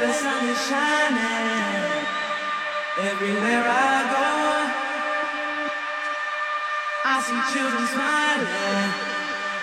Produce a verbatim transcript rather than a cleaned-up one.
the sun is shining. Everywhere I go, I see children smiling.